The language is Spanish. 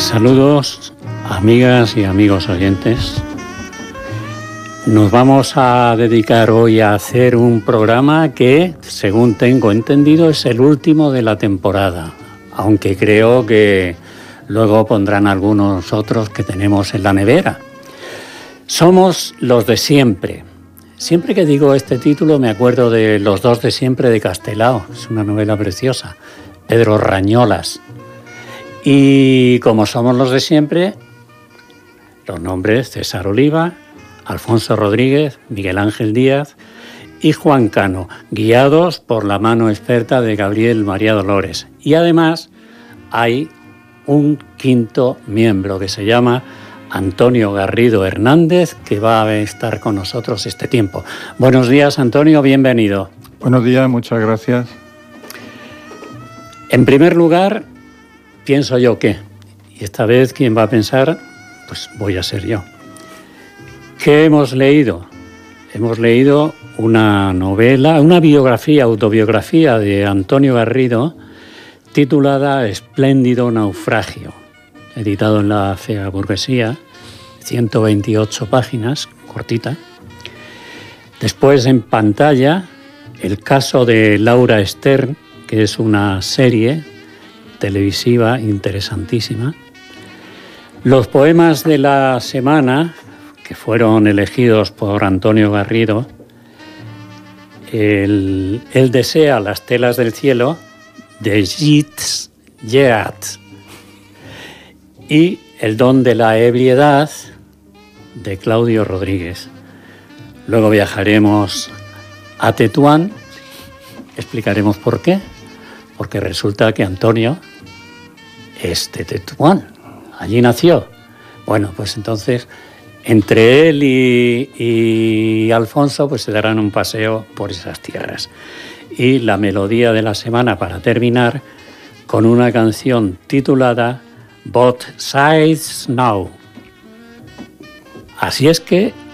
Saludos, amigas y amigos oyentes. Nos vamos a dedicar hoy a hacer un programa que, según tengo entendido, es el último de la temporada, aunque creo que luego pondrán algunos otros que tenemos en la nevera. Somos los de siempre. Siempre que digo este título me acuerdo de Los dos de siempre de Castelao. Es una novela preciosa. Pedro Rañolas. Y como somos los de siempre, los nombres César Oliva, Alfonso Rodríguez, Miguel Ángel Díaz y Juan Cano, guiados por la mano experta de Gabriel María Dolores. Y además hay un quinto miembro que se llama Antonio Garrido Hernández, que va a estar con nosotros este tiempo. Buenos días, Antonio, bienvenido. Buenos días, muchas gracias. En primer lugar, pienso yo que, y esta vez quien va a pensar, pues voy a ser yo. ¿Qué hemos leído? Hemos leído una novela, una biografía, autobiografía de Antonio Garrido, titulada Espléndido naufragio, editado en la Fea Burguesía, 128 páginas, cortita. Después en pantalla, el caso de Laura Stern, que es una serie televisiva interesantísima. Los poemas de la semana, que fueron elegidos por Antonio Garrido, Él desea las telas del cielo, de Yeats Yeat, y El don de la ebriedad, de Claudio Rodríguez. Luego viajaremos a Tetuán, explicaremos por qué, porque resulta que Antonio es de Tetuán, allí nació. Bueno, pues entonces, entre él y Alfonso, pues se darán un paseo por esas tierras. Y la melodía de la semana, para terminar, con una canción titulada Both Sides Now. Así es que